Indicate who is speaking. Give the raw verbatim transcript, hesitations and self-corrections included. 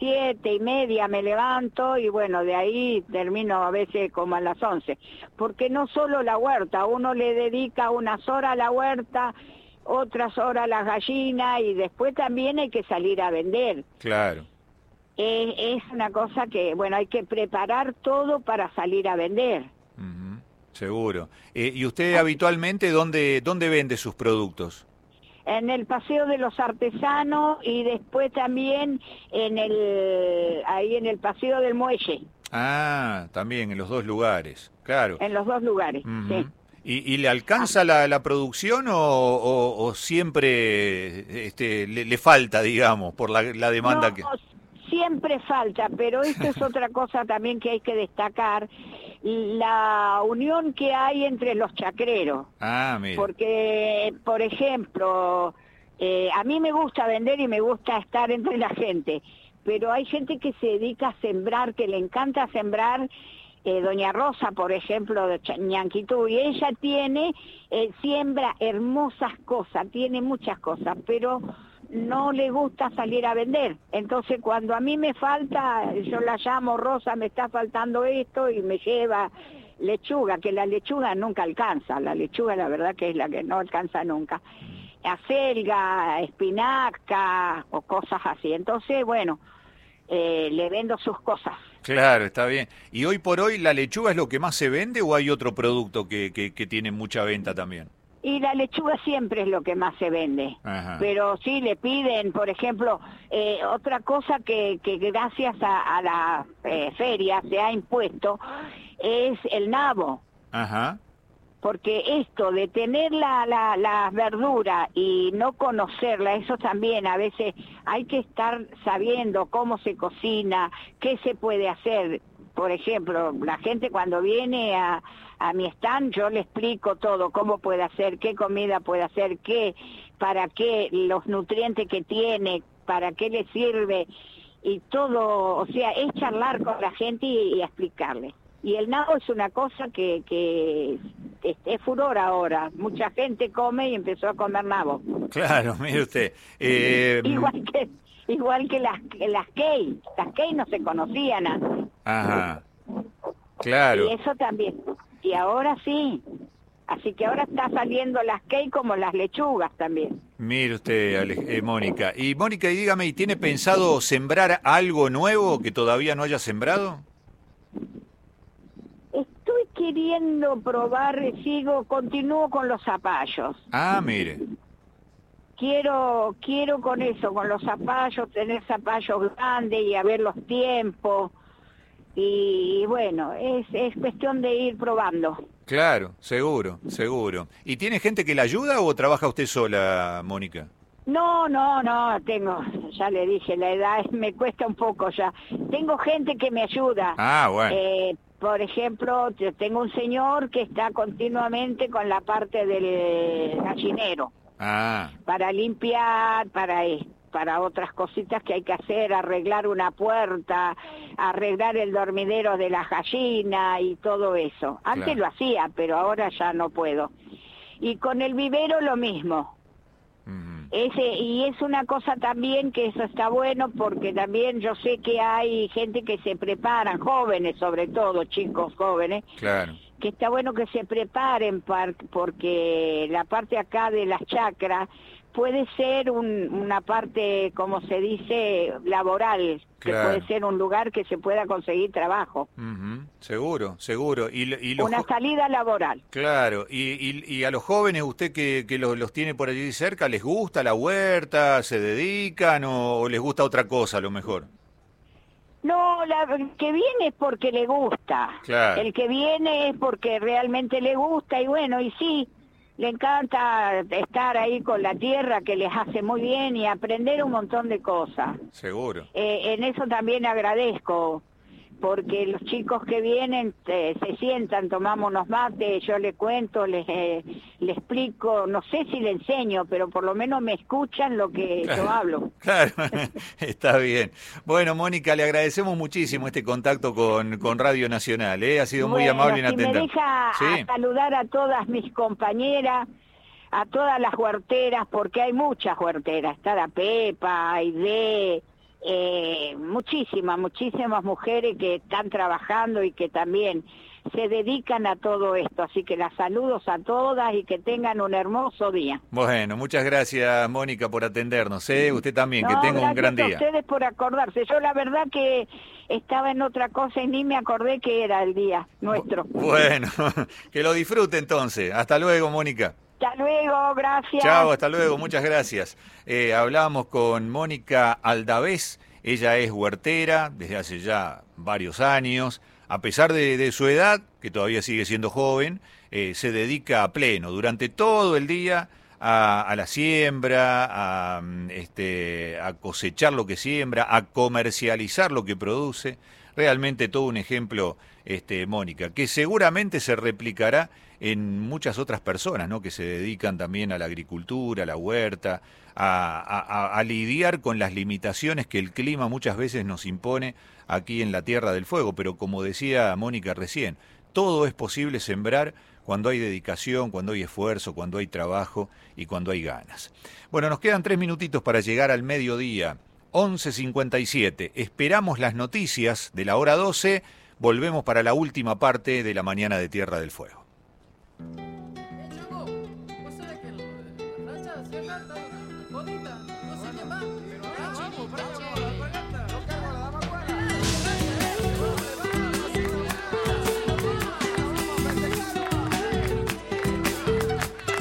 Speaker 1: siete y media me levanto y bueno, de ahí termino a veces como a las once. Porque no solo la huerta, uno le dedica unas horas a la huerta, otras horas a las gallinas y después también hay que salir a vender.
Speaker 2: Claro.
Speaker 1: Eh, es una cosa que, bueno, hay que preparar todo para salir a vender.
Speaker 2: Uh-huh. Seguro. Eh, ¿Y usted habitualmente dónde, dónde vende sus productos?
Speaker 1: En el Paseo de los Artesanos y después también en el ahí en el Paseo del Muelle.
Speaker 2: Ah, también en los dos lugares, claro.
Speaker 1: En los dos lugares,
Speaker 2: Uh-huh.
Speaker 1: sí.
Speaker 2: ¿Y, y le alcanza la, la producción o, o, o siempre este, le, le falta, digamos, por la, la demanda
Speaker 1: No,
Speaker 2: que...?
Speaker 1: siempre falta, pero esto es otra cosa también que hay que destacar, la unión que hay entre los chacreros.
Speaker 2: Ah, mire.
Speaker 1: Porque, por ejemplo, eh, a mí me gusta vender y me gusta estar entre la gente, pero hay gente que se dedica a sembrar, que le encanta sembrar. Eh, Doña Rosa, por ejemplo, de Ñanquitú, y ella tiene, eh, siembra hermosas cosas, tiene muchas cosas, pero no le gusta salir a vender. Entonces cuando a mí me falta, yo la llamo, Rosa, me está faltando esto, y me lleva lechuga, que la lechuga nunca alcanza, la lechuga la verdad que es la que no alcanza nunca, acelga, espinaca o cosas así. Entonces, bueno, eh, le vendo sus cosas.
Speaker 2: Claro, está bien. ¿Y hoy por hoy la lechuga es lo que más se vende o hay otro producto que, que, que tiene mucha venta también?
Speaker 1: Y la lechuga siempre es lo que más se vende.
Speaker 2: Ajá.
Speaker 1: Pero sí le piden, por ejemplo, eh, otra cosa que, que gracias a, a la eh, feria se ha impuesto es el nabo.
Speaker 2: Ajá.
Speaker 1: Porque esto de tener la, la, la verdura y no conocerla, eso también a veces hay que estar sabiendo cómo se cocina, qué se puede hacer. Por ejemplo, la gente cuando viene a, a mi stand, yo le explico todo, cómo puede hacer, qué comida puede hacer, qué, para qué, los nutrientes que tiene, para qué le sirve, y todo, o sea, es charlar con la gente y, y explicarle. Y el nabo es una cosa que, que es, es furor ahora. Mucha gente come y empezó a comer nabo.
Speaker 2: Claro, mire usted. Eh...
Speaker 1: igual que igual que las las key. Las key no se conocían antes.
Speaker 2: Ajá. Claro.
Speaker 1: Y eso también. Y ahora sí. Así que ahora está saliendo las key como las lechugas también.
Speaker 2: Mire usted, Ale- eh, Mónica. Y Mónica, y dígame, ¿y tiene pensado sembrar algo nuevo que todavía no haya sembrado?
Speaker 1: Estoy queriendo probar, sigo, continúo con los zapallos.
Speaker 2: Ah, mire.
Speaker 1: Quiero, quiero con eso, con los zapallos, tener zapallos grandes y a ver los tiempos. Y, y bueno, es, es cuestión de ir probando.
Speaker 2: Claro, seguro, seguro. ¿Y tiene gente que la ayuda o trabaja usted sola, Mónica?
Speaker 1: No, no, no, tengo, ya le dije, la edad me cuesta un poco ya. Tengo gente que me ayuda.
Speaker 2: Ah, bueno.
Speaker 1: Eh, por ejemplo, yo tengo un señor que está continuamente con la parte del gallinero.
Speaker 2: Ah.
Speaker 1: Para limpiar, para para otras cositas que hay que hacer, arreglar una puerta, arreglar el dormidero de las gallinas y todo eso. Antes
Speaker 2: Claro.
Speaker 1: lo hacía, pero ahora ya no puedo. Y con el vivero lo mismo.
Speaker 2: Uh-huh.
Speaker 1: Ese, y es una cosa también que eso está bueno porque también yo sé que hay gente que se preparan, jóvenes sobre todo, chicos jóvenes,
Speaker 2: Claro.
Speaker 1: que está bueno que se preparen par, porque la parte acá de las chacras puede ser un, una parte, como se dice, laboral, que
Speaker 2: Claro.
Speaker 1: puede ser un lugar que se pueda conseguir trabajo.
Speaker 2: Uh-huh. Seguro, seguro. Y, lo- y los
Speaker 1: Una
Speaker 2: jo-
Speaker 1: salida laboral.
Speaker 2: Claro, y, y, y a los jóvenes, usted que, que los, los tiene por allí cerca, ¿les gusta la huerta? ¿Se dedican o, o les gusta otra cosa a lo mejor?
Speaker 1: No, la, el que viene es porque le gusta.
Speaker 2: Claro.
Speaker 1: El que viene es porque realmente le gusta y bueno, y sí, le encanta estar ahí con la tierra que les hace muy bien y aprender un montón de cosas.
Speaker 2: Seguro.
Speaker 1: Eh, en eso también agradezco, porque los chicos que vienen eh, se sientan, tomamos unos mates, yo les cuento, les, eh, les explico, no sé si le enseño, pero por lo menos me escuchan lo que
Speaker 2: Claro.
Speaker 1: yo hablo.
Speaker 2: Claro, está bien. Bueno, Mónica, le agradecemos muchísimo este contacto con, con Radio Nacional, ¿eh? Ha sido muy
Speaker 1: Bueno,
Speaker 2: amable en
Speaker 1: si me
Speaker 2: atender.
Speaker 1: deja
Speaker 2: Sí.
Speaker 1: a saludar a todas mis compañeras, a todas las huerteras, porque hay muchas huerteras, está la Pepa, Aide, eh, muchísimas, muchísimas mujeres que están trabajando y que también se dedican a todo esto. Así que las saludos a todas y que tengan un hermoso día.
Speaker 2: Bueno, muchas gracias, Mónica, por atendernos. ¿eh? Usted también,
Speaker 1: No,
Speaker 2: que tenga un gran
Speaker 1: gracias
Speaker 2: día.
Speaker 1: a ustedes por acordarse. Yo la verdad que estaba en otra cosa y ni me acordé que era el día nuestro.
Speaker 2: Bueno, que lo disfrute entonces. Hasta luego, Mónica.
Speaker 1: Hasta luego, gracias.
Speaker 2: Chao, hasta luego, muchas gracias. Eh, hablamos con Mónica Aldavés, ella es huertera desde hace ya varios años. A pesar de, de su edad, que todavía sigue siendo joven, eh, se dedica a pleno durante todo el día a, a la siembra, a, este, a cosechar lo que siembra, a comercializar lo que produce. Realmente todo un ejemplo, este, Mónica, que seguramente se replicará en muchas otras personas, ¿no? Que se dedican también a la agricultura, a la huerta, a, a, a lidiar con las limitaciones que el clima muchas veces nos impone aquí en la Tierra del Fuego. Pero como decía Mónica recién, todo es posible sembrar cuando hay dedicación, cuando hay esfuerzo, cuando hay trabajo y cuando hay ganas. Bueno, nos quedan tres minutitos para llegar al mediodía. once cincuenta y siete. Esperamos las noticias de la hora doce. Volvemos para la última parte de la mañana de Tierra del Fuego.
Speaker 3: Eh, Chango, ¿vos sabés que el Racha siempre está bonita?